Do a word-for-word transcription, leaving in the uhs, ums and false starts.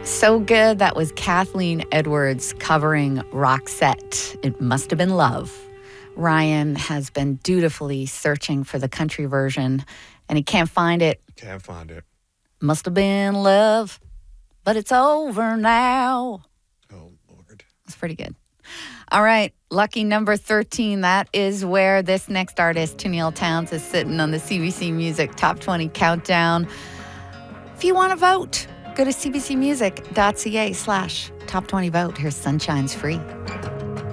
So good. That was Kathleen Edwards covering Roxette. It Must Have Been Love. Ryan has been dutifully searching for the country version, and he can't find it. Can't find it. Must have been love, but it's over now. Oh, Lord. That's pretty good. All right, lucky number thirteen. That is where this next artist, Tenille Townes, is sitting on the C B C Music Top twenty Countdown. If you want to vote, go to cbcmusic.ca slash top twenty vote. Here's Sunshine's Free.